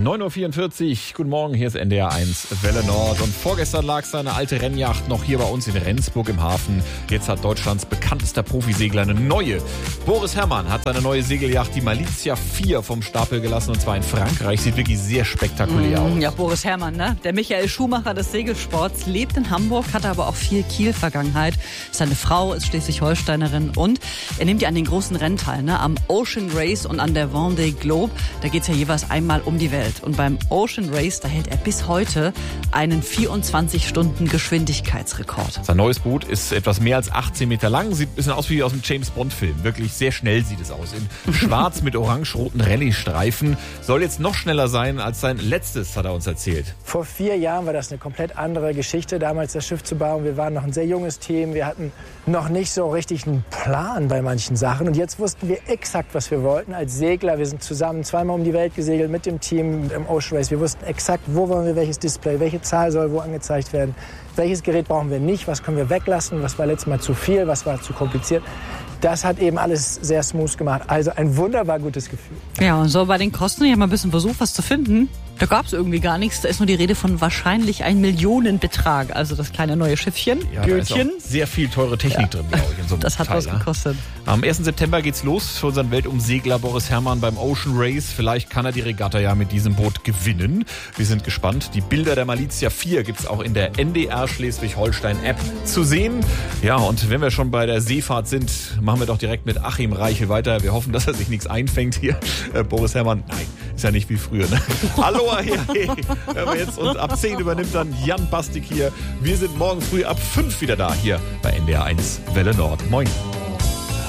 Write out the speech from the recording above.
9.44 Uhr, guten Morgen, hier ist NDR 1 Welle Nord. Und vorgestern lag seine alte Rennjacht noch hier bei uns in Rendsburg im Hafen. Jetzt hat Deutschlands bekanntester Profisegler eine neue. Boris Herrmann hat seine neue Segeljacht, die Malizia 4, vom Stapel gelassen, und zwar in Frankreich. Sieht wirklich sehr spektakulär aus. Ja, Boris Herrmann, ne? Der Michael Schumacher des Segelsports, lebt in Hamburg, hat aber auch viel Kiel-Vergangenheit. Seine Frau ist Schleswig-Holsteinerin und er nimmt ja an den großen Rennen teil, ne? Am Ocean Race und an der Vendée Globe. Da geht's ja jeweils einmal um die Welt. Und beim Ocean Race, da hält er bis heute einen 24-Stunden-Geschwindigkeitsrekord. Sein neues Boot ist etwas mehr als 18 Meter lang, sieht ein bisschen aus wie aus einem James-Bond-Film. Wirklich sehr schnell sieht es aus. In schwarz mit orange-roten Rallye-Streifen. Soll jetzt noch schneller sein als sein letztes, hat er uns erzählt. Vor 4 Jahren war das eine komplett andere Geschichte, damals das Schiff zu bauen. Wir waren noch ein sehr junges Team. Wir hatten noch nicht so richtig einen Plan bei manchen Sachen. Und jetzt wussten wir exakt, was wir wollten als Segler. Wir sind zusammen zweimal um die Welt gesegelt mit dem Team im Ocean Race. Wir wussten exakt, wo wollen wir welches Display, welche Zahl soll wo angezeigt werden, welches Gerät brauchen wir nicht, was können wir weglassen, was war letztes Mal zu viel, was war zu kompliziert. Das hat eben alles sehr smooth gemacht. Also ein wunderbar gutes Gefühl. Ja, und so bei den Kosten, ich habe mal ein bisschen versucht, was zu finden. Da gab es irgendwie gar nichts. Da ist nur die Rede von wahrscheinlich einem Millionenbetrag. Also das kleine neue Schiffchen, ja, Bötchen. Da ist auch sehr viel teure Technik drin, glaube ich, in so einem Das hat Teil, was gekostet. Am 1. September geht's los für unseren Weltumsegler Boris Herrmann beim Ocean Race. Vielleicht kann er die Regatta ja mit diesem Boot gewinnen. Wir sind gespannt. Die Bilder der Malizia 4 gibt's auch in der NDR Schleswig-Holstein-App zu sehen. Ja, und wenn wir schon bei der Seefahrt sind, machen wir doch direkt mit Achim Reichel weiter. Wir hoffen, dass er sich nichts einfängt hier. Boris Herrmann, nein, ist ja nicht wie früher. Ne? Hallo, hey, hören wir jetzt. Und ab 10 übernimmt dann Jan Bastik hier. Wir sind morgen früh ab 5 wieder da, hier bei NDR 1 Welle Nord. Moin.